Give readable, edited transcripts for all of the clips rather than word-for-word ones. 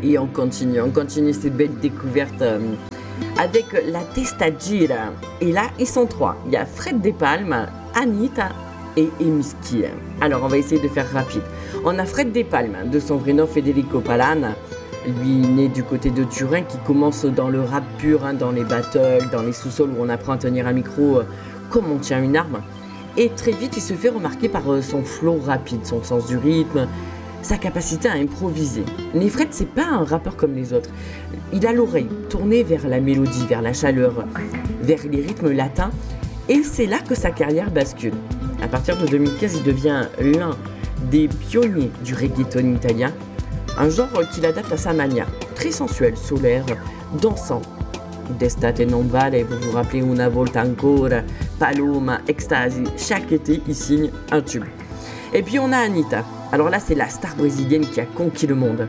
Et on continue cette belle découverte avec la Testa Gira. Et là, ils sont trois. Il y a Fred De Palma, Anitta et Emiski. Alors, on va essayer de faire rapide. On a Fred De Palma, de son vrai nom Federico Palan, lui né du côté de Turin, qui commence dans le rap pur, dans les battles, dans les sous-sols où on apprend à tenir un micro comme on tient une arme. Et très vite, il se fait remarquer par son flow rapide, son sens du rythme, sa capacité à improviser. Mais Fred, c'est pas un rappeur comme les autres. Il a l'oreille tournée vers la mélodie, vers la chaleur, vers les rythmes latins. Et c'est là que sa carrière bascule. À partir de 2015, il devient l'un des pionniers du reggaeton italien, un genre qu'il adapte à sa manière, très sensuel, solaire, dansant. D'estate non vale, vous vous rappelez Una volta ancora, Paloma, Ecstasy, chaque été il signe un tube. Et puis on a Anitta, alors là c'est la star brésilienne qui a conquis le monde.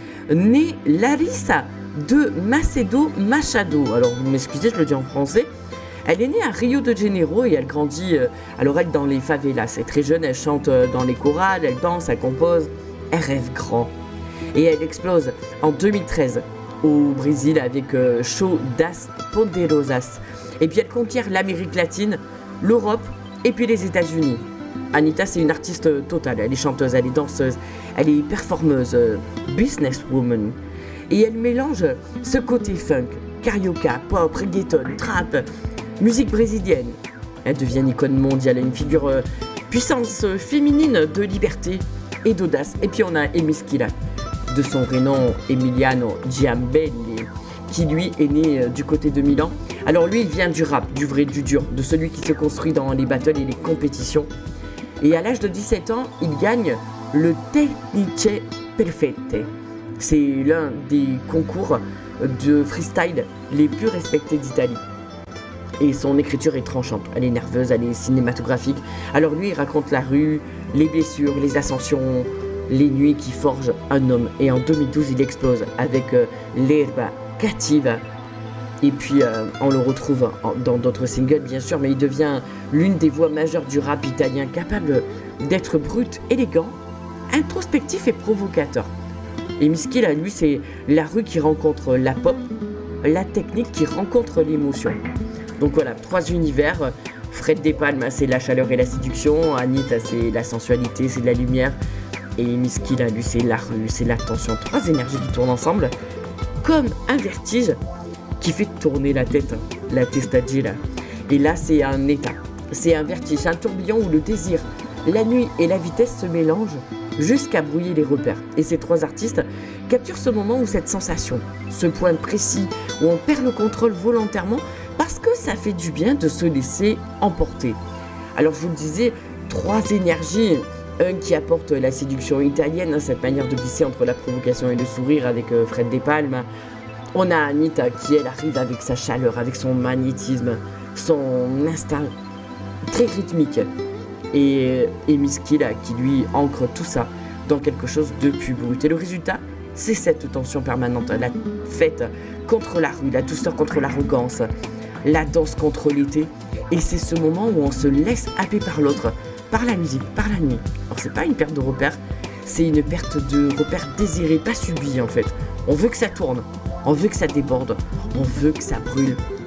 Née Larissa de Macedo Machado, alors vous m'excusez, je le dis en français. Elle est née à Rio de Janeiro et elle grandit alors elle dans les favelas. Elle est très jeune, elle chante dans les chorales, elle danse, elle compose, elle rêve grand. Et elle explose en 2013 au Brésil avec Show das Poderosas. Et puis elle conquiert l'Amérique latine, l'Europe et puis les États-Unis. Anitta, c'est une artiste totale. Elle est chanteuse, elle est danseuse, elle est performeuse, businesswoman. Et elle mélange ce côté funk, carioca, pop, reggaeton, trap, musique brésilienne. Elle devient une icône mondiale, une figure puissance féminine de liberté et d'audace. Et puis on a Emiski, de son vrai nom Emiliano Giambelli, qui lui est né du côté de Milan. Alors lui, il vient du rap, du vrai, du dur, de celui qui se construit dans les battles et les compétitions. Et à l'âge de 17 ans, il gagne le Tecnice Perfette. C'est l'un des concours de freestyle les plus respectés d'Italie. Et son écriture est tranchante, elle est nerveuse, elle est cinématographique. Alors lui, il raconte la rue, les blessures, les ascensions, les nuits qui forgent un homme. Et en 2012, il explose avec L'Erba Cattiva. Et puis, on le retrouve dans d'autres singles, bien sûr, mais il devient l'une des voix majeures du rap italien, capable d'être brut, élégant, introspectif et provocateur. Et Miski, là, lui, c'est la rue qui rencontre la pop, la technique qui rencontre l'émotion. Donc voilà, trois univers. Fred De Palma, c'est la chaleur et la séduction. Anitta, c'est la sensualité, c'est de la lumière. Et Miski, là, lui, c'est la rue, c'est la tension. Trois énergies qui tournent ensemble, comme un vertige qui fait tourner la tête, la Testa Gira. Et là, c'est un état, c'est un vertige, c'est un tourbillon où le désir, la nuit et la vitesse se mélangent jusqu'à brouiller les repères. Et ces trois artistes capturent ce moment où cette sensation, ce point précis où on perd le contrôle volontairement parce que ça fait du bien de se laisser emporter. Alors je vous le disais, trois énergies, un qui apporte la séduction italienne, cette manière de glisser entre la provocation et le sourire avec Fred De Palma. On a Anitta qui, elle, arrive avec sa chaleur, avec son magnétisme, son instinct très rythmique. Et Miski, là, qui lui ancre tout ça dans quelque chose de plus brut. Et le résultat, c'est cette tension permanente, la fête contre la rue, la douceur contre l'arrogance, la danse contre l'été. Et c'est ce moment où on se laisse happer par l'autre, par la musique, par la nuit. Alors c'est pas une perte de repère, c'est une perte de repère désiré, pas subi en fait. On veut que ça tourne. On veut que ça déborde, on veut que ça brûle